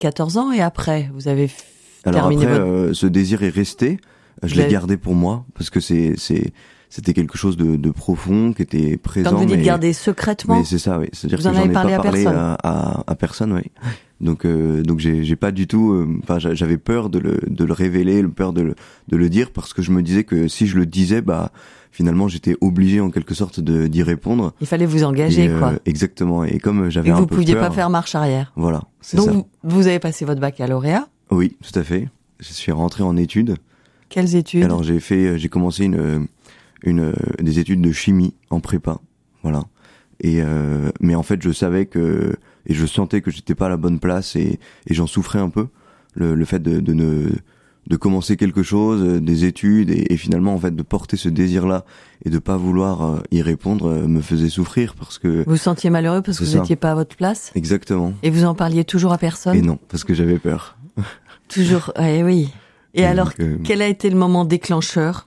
14 ans et après, vous avez Alors terminé après, ce désir est resté. Je l'ai gardé pour moi parce que c'était quelque chose de profond qui était présent. Comme vous dites, garder secrètement. Mais c'est ça, oui. C'est-à-dire vous que en j'en avez ai parlé pas parlé à personne, oui. Donc j'ai pas du tout. Enfin, j'avais peur de le révéler, peur de le dire parce que je me disais que si je le disais, finalement j'étais obligé en quelque sorte d'y répondre. Il fallait vous engager, quoi. Exactement. Et comme j'avais un peu peur. Et vous pouviez pas faire marche arrière. Voilà, c'est donc, ça. Donc vous avez passé votre baccalauréat. Oui, tout à fait. Je suis rentré en études. Quelles études? Alors j'ai commencé des études de chimie en prépa, voilà. Mais en fait je savais et je sentais que j'étais pas à la bonne place et j'en souffrais un peu, le fait de commencer quelque chose, des études et finalement en fait de porter ce désir-là et de pas vouloir y répondre me faisait souffrir parce que. Vous vous sentiez malheureux parce que vous n'étiez pas à votre place? Exactement. Et vous en parliez toujours à personne? Et non, parce que j'avais peur. Toujours, oui. Et alors, quel a été le moment déclencheur?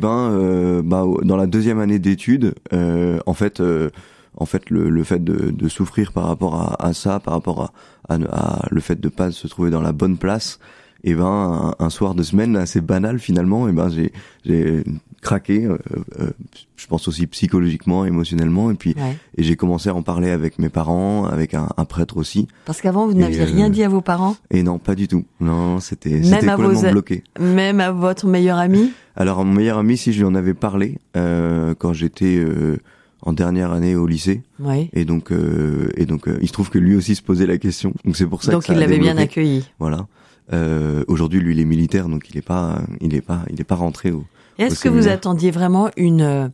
Dans la deuxième année d'études, en fait le fait de souffrir par rapport à ça, par rapport à le fait de pas se trouver dans la bonne place, un soir de semaine assez banal finalement, j'ai craqué, je pense aussi psychologiquement, émotionnellement, et j'ai commencé à en parler avec mes parents, avec un prêtre aussi. Parce qu'avant vous n'aviez rien dit à vos parents? Et non, pas du tout. Non, c'était complètement bloqué. Même à votre meilleur ami? Alors mon meilleur ami, si je lui en avais parlé quand j'étais en dernière année au lycée. Oui. Et donc il se trouve que lui aussi se posait la question. Donc c'est pour ça donc que ça il l'avait bien accueilli. Voilà. Aujourd'hui, lui, il est militaire, donc il est pas rentré au. Est-ce que vous attendiez vraiment une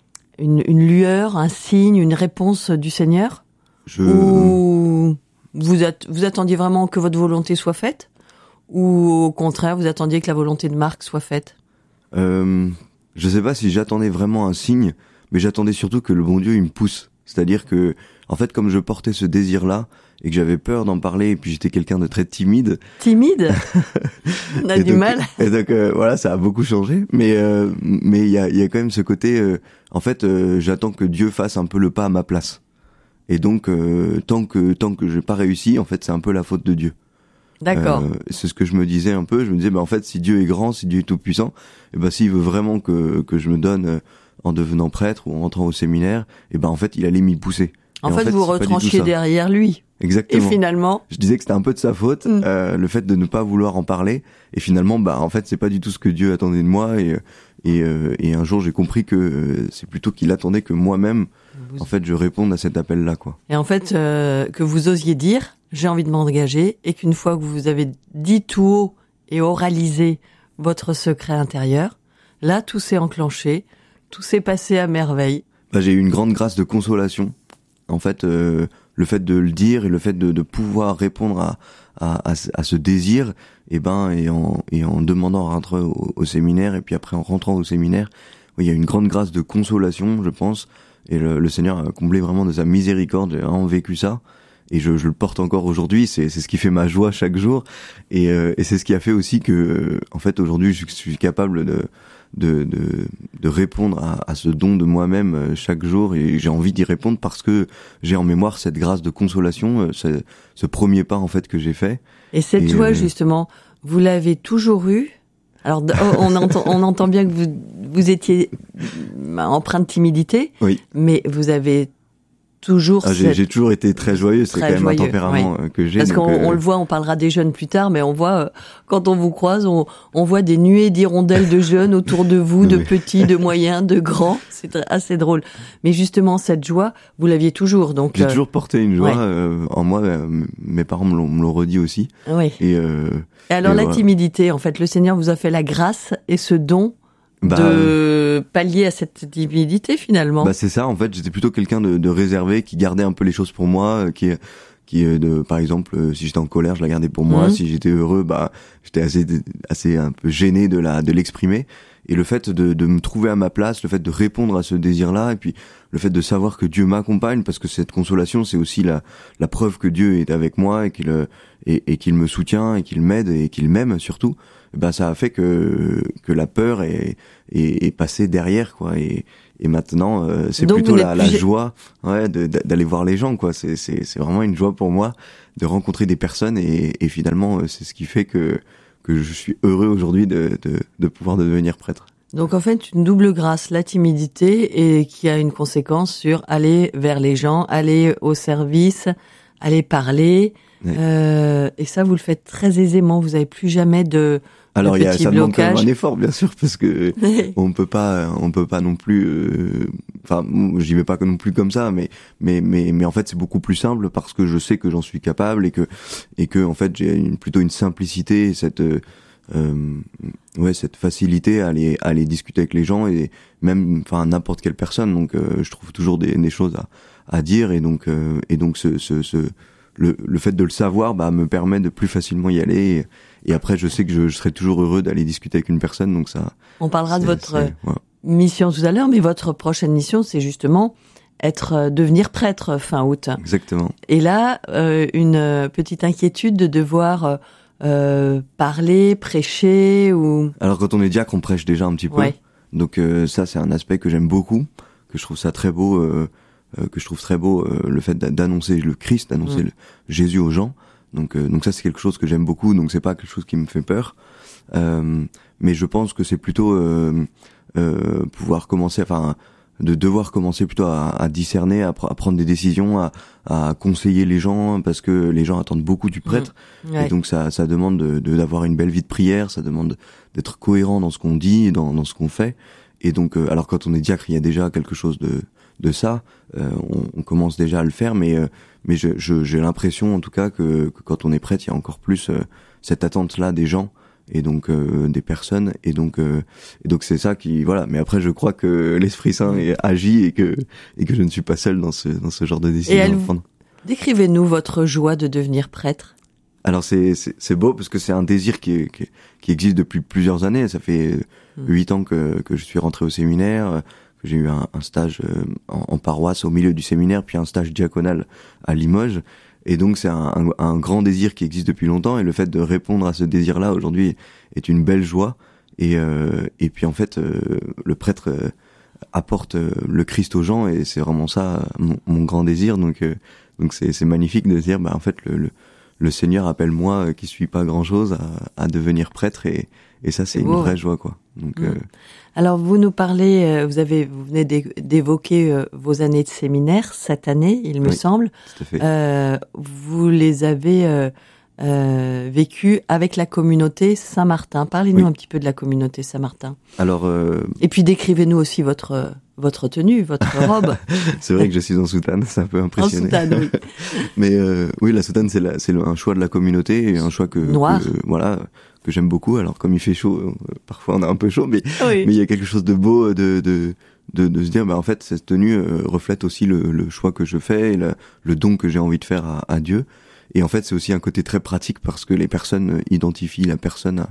lueur, un signe, une réponse du Seigneur? Ou vous attendiez vraiment que votre volonté soit faite? Ou au contraire, vous attendiez que la volonté de Marc soit faite? Je sais pas si j'attendais vraiment un signe, mais j'attendais surtout que le bon Dieu il me pousse. C'est-à-dire que, en fait, comme je portais ce désir-là et que j'avais peur d'en parler, et puis j'étais quelqu'un de très timide. Timide? On a du mal. Et donc voilà, ça a beaucoup changé. Mais il y a quand même ce côté. En fait, j'attends que Dieu fasse un peu le pas à ma place. Et donc tant que j'ai pas réussi, en fait, c'est un peu la faute de Dieu. D'accord. C'est ce que je me disais un peu. Je me disais, en fait, si Dieu est grand, si Dieu est tout puissant, s'il veut vraiment que je me donne en devenant prêtre ou en entrant au séminaire, en fait, il allait m'y pousser. En fait, vous retranchiez derrière lui. Exactement. Et finalement, je disais que c'était un peu de sa faute, le fait de ne pas vouloir en parler. Et finalement, en fait, c'est pas du tout ce que Dieu attendait de moi. Et un jour, j'ai compris que c'est plutôt qu'il attendait que moi-même, en fait, je réponde à cet appel-là, quoi. Et en fait, que vous osiez dire, j'ai envie de m'engager, et qu'une fois que vous avez dit tout haut et oralisé votre secret intérieur, là, tout s'est enclenché, tout s'est passé à merveille. J'ai eu une grande grâce de consolation. En fait, le fait de le dire et le fait de pouvoir répondre à ce désir, et en demandant à rentrer au séminaire, et puis après en rentrant au séminaire, il y a une grande grâce de consolation, je pense, et le Seigneur a comblé vraiment de sa miséricorde, j'ai vraiment vécu ça, et je le porte encore aujourd'hui, c'est ce qui fait ma joie chaque jour, et c'est ce qui a fait aussi que, en fait, aujourd'hui, je suis capable de répondre à ce don de moi-même chaque jour, et j'ai envie d'y répondre parce que j'ai en mémoire cette grâce de consolation, ce premier pas en fait que j'ai fait. Et cette joie justement, vous l'avez toujours eue? Alors on entend bien que vous étiez empreint de timidité, oui. Mais vous avez toujours j'ai toujours été très joyeux, c'est quand même un tempérament que j'ai. Parce qu'on le voit, on parlera des jeunes plus tard, mais on voit, quand on vous croise, on voit des nuées d'hirondelles de jeunes autour de vous, de petits, de moyens, de grands. C'est assez drôle. Mais justement, cette joie, vous l'aviez toujours, donc. J'ai toujours porté une joie en moi, mes parents me l'ont redit aussi. Oui. Et alors la timidité, en fait, le Seigneur vous a fait la grâce et ce don de pallier à cette timidité finalement. C'est ça, en fait, j'étais plutôt quelqu'un de réservé, qui gardait un peu les choses pour moi, qui par exemple, si j'étais en colère, je la gardais pour moi, si j'étais heureux, j'étais assez un peu gêné de l'exprimer. le fait de me trouver à ma place, le fait de répondre à ce désir-là, et puis le fait de savoir que Dieu m'accompagne, parce que cette consolation, c'est aussi la preuve que Dieu est avec moi et qu'il me soutient et qu'il m'aide et qu'il m'aime surtout. Ça a fait que la peur est passée derrière, quoi. Et maintenant, c'est donc plutôt la joie, d'aller voir les gens, quoi. C'est vraiment une joie pour moi de rencontrer des personnes et finalement, c'est ce qui fait que je suis heureux aujourd'hui de pouvoir devenir prêtre. Donc en fait, une double grâce, la timidité, et qui a une conséquence sur aller vers les gens, aller au service, aller parler. Ouais. Et ça, vous le faites très aisément. Vous n'avez plus jamais de alors ça demande quand même un effort, bien sûr, parce que on peut pas non plus. Enfin, j'y vais pas non plus comme ça, mais en fait, c'est beaucoup plus simple parce que je sais que j'en suis capable et que en fait, j'ai plutôt une simplicité, et cette facilité à aller discuter avec les gens et même n'importe quelle personne. Donc, je trouve toujours des choses à dire et donc le fait de le savoir me permet de plus facilement y aller et après je sais que je serai toujours heureux d'aller discuter avec une personne, donc ça. On parlera de votre mission tout à l'heure, mais votre prochaine mission, c'est justement devenir prêtre fin août. Exactement. Et là, une petite inquiétude de devoir parler, prêcher ou. Alors quand on est diacre, on prêche déjà un petit peu. Ouais. Donc ça, c'est un aspect que j'aime beaucoup, que je trouve ça très beau. Que je trouve très beau, le fait d'annoncer le Christ, d'annoncer Jésus aux gens. Donc ça c'est quelque chose que j'aime beaucoup. Donc c'est pas quelque chose qui me fait peur. Mais je pense que c'est plutôt pouvoir commencer, de devoir commencer plutôt à discerner, à prendre des décisions, à conseiller les gens, parce que les gens attendent beaucoup du prêtre. Ouais. Et donc ça demande d'avoir une belle vie de prière, ça demande d'être cohérent dans ce qu'on dit, dans ce qu'on fait. Et donc alors quand on est diacre, il y a déjà quelque chose de ça, on commence déjà à le faire, mais j'ai l'impression en tout cas que quand on est prêtre, il y a encore plus cette attente-là des gens et donc des personnes et donc c'est ça qui voilà. Mais après, je crois que l'Esprit Saint agit et que je ne suis pas seul dans ce genre de décision. Décrivez-nous votre joie de devenir prêtre. Alors c'est beau parce que c'est un désir qui existe depuis plusieurs années. Ça fait 8 ans que je suis rentré au séminaire. J'ai eu un stage en paroisse au milieu du séminaire, puis un stage diaconal à Limoges. Et donc c'est un grand désir qui existe depuis longtemps. Et le fait de répondre à ce désir-là aujourd'hui est une belle joie. Et puis en fait, le prêtre apporte le Christ aux gens, et c'est vraiment ça mon grand désir. Donc c'est magnifique de se dire, en fait le Seigneur appelle moi qui suis pas grand-chose à devenir prêtre, et ça c'est une vraie joie, quoi. Donc alors vous nous parlez, vous venez d'évoquer vos années de séminaire cette année, il me semble. Tout à fait. Vous les avez vécues avec la communauté Saint-Martin. Parlez-nous un petit peu de la communauté Saint-Martin. Alors et puis décrivez-nous aussi votre tenue, votre robe. C'est vrai que je suis en soutane, c'est un peu impressionnant. En soutane, oui. Mais oui, la soutane c'est un choix de la communauté, et un choix que j'aime beaucoup. Alors comme il fait chaud, parfois on a un peu chaud, mais il y a quelque chose de beau de se dire en fait cette tenue reflète aussi le choix que je fais et le don que j'ai envie de faire à Dieu. Et en fait c'est aussi un côté très pratique parce que les personnes identifient la personne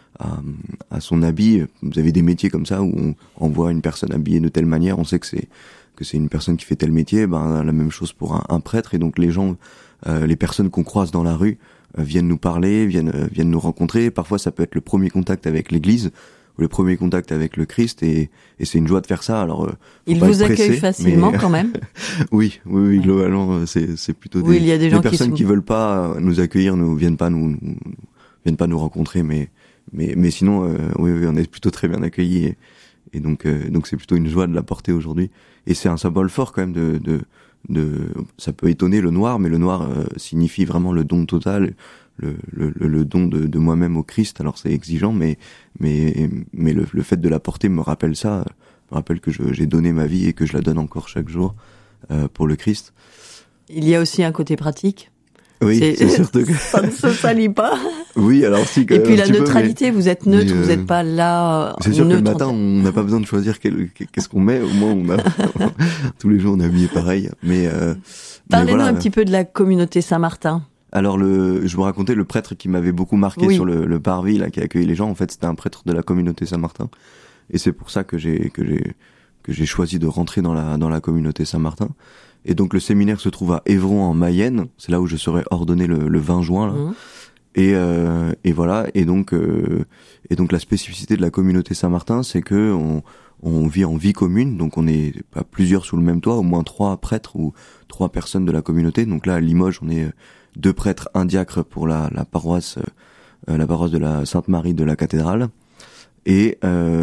à son habit. Vous avez des métiers comme ça où on voit une personne habillée de telle manière, on sait que c'est une personne qui fait tel métier. La même chose pour un prêtre. Et donc les gens, les personnes qu'on croise dans la rue viennent nous parler, viennent nous rencontrer. Parfois ça peut être le premier contact avec l'Église ou le premier contact avec le Christ, et c'est une joie de faire ça. Alors il vous accueille facilement quand même. oui, globalement c'est plutôt il y a des gens personnes qui veulent pas nous accueillir, viennent pas nous rencontrer, mais sinon on est plutôt très bien accueillis, et donc c'est plutôt une joie de la porter aujourd'hui. Et c'est un symbole fort quand même ça peut étonner le noir, mais le noir signifie vraiment le don total, le don de moi-même au Christ. Alors c'est exigeant, mais le fait de la porter me rappelle que j'ai donné ma vie et que je la donne encore chaque jour pour le Christ. Il y a aussi un côté pratique. Oui, c'est surtout que ça ne se salit pas. Oui, alors si. Et puis la neutralité, vous êtes neutre, vous n'êtes pas là. C'est sûr que le matin, on n'a pas besoin de choisir qu'est-ce qu'on met. Au moins, tous les jours, on est habillé pareil. Mais parlez-nous un petit peu de la communauté Saint-Martin. Alors je vous racontais le prêtre qui m'avait beaucoup marqué sur le parvis là, qui a accueilli les gens. En fait, c'était un prêtre de la communauté Saint-Martin. et c'est pour ça que j'ai choisi de rentrer dans la communauté Saint-Martin. Et donc le séminaire se trouve à Évron en Mayenne, c'est là où je serai ordonné le 20 juin là. Et voilà, et donc la spécificité de la communauté Saint-Martin, c'est que on vit en vie commune, donc on est pas plusieurs sous le même toit, au moins 3 prêtres ou 3 personnes de la communauté. Donc là à Limoges, on est 2 prêtres, 1 diacre pour la paroisse de la Sainte-Marie de la cathédrale. Et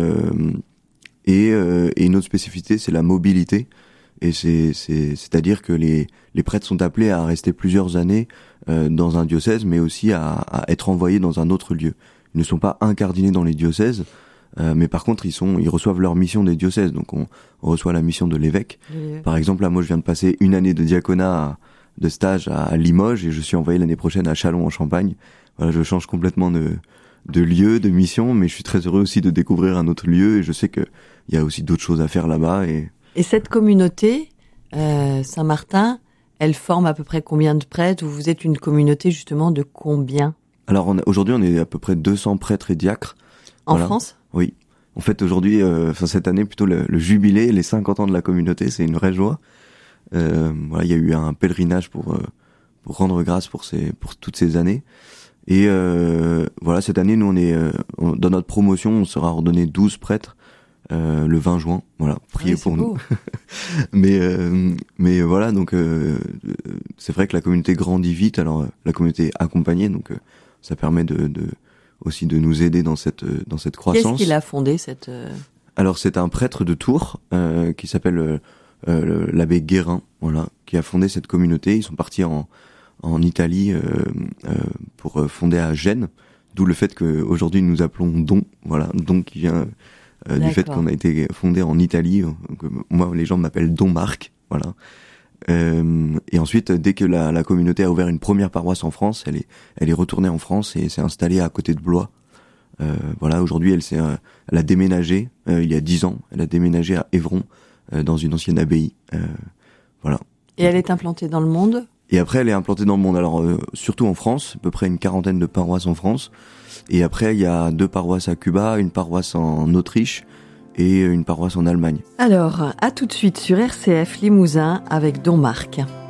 une autre spécificité, c'est la mobilité. Et c'est-à-dire que les prêtres sont appelés à rester plusieurs années dans un diocèse, mais aussi à être envoyés dans un autre lieu. Ils ne sont pas incardinés dans les diocèses, mais par contre ils reçoivent leur mission des diocèses. Donc on reçoit la mission de l'évêque. Par exemple, là, moi je viens de passer une année de diaconat de stage à Limoges, et je suis envoyé l'année prochaine à Châlons en Champagne. Voilà, je change complètement de lieu, de mission, mais je suis très heureux aussi de découvrir un autre lieu, et je sais que il y a aussi d'autres choses à faire là-bas. Et cette communauté Saint-Martin, elle forme à peu près combien de prêtres? Vous êtes une communauté justement de combien? Alors aujourd'hui, on est à peu près 200 prêtres et diacres. En France? Oui. En fait, aujourd'hui, cette année, plutôt le jubilé, les 50 ans de la communauté, c'est une vraie joie. Voilà, il y a eu un pèlerinage pour rendre grâce pour toutes ces années. Et voilà, cette année, nous, dans notre promotion, on sera ordonné 12 prêtres le 20 juin. Voilà, priez pour nous. mais voilà, donc c'est vrai que la communauté grandit vite. Alors la communauté est accompagnée, donc ça permet aussi de nous aider dans cette croissance. Qui est-ce qui l'a fondé cette Alors c'est un prêtre de Tours qui s'appelle l'abbé Guérin, voilà, qui a fondé cette communauté. Ils sont partis en Italie pour fonder à Gênes, d'où le fait qu'aujourd'hui nous appelons Don, voilà, Don qui vient du fait qu'on a été fondé en Italie. Moi, les gens m'appellent Don Marc, voilà. Et ensuite, dès que la communauté a ouvert une première paroisse en France, elle est retournée en France et s'est installée à côté de Blois. Voilà, aujourd'hui, elle a déménagé il y a 10 ans. Elle a déménagé à Évron, dans une ancienne abbaye. Voilà. Et elle est implantée dans le monde? Et après, elle est implantée dans le monde. Alors, surtout en France, à peu près une 40aine de paroisses en France. Et après, il y a 2 paroisses à Cuba, une paroisse en Autriche et une paroisse en Allemagne. Alors, à tout de suite sur RCF Limousin avec Don Marc.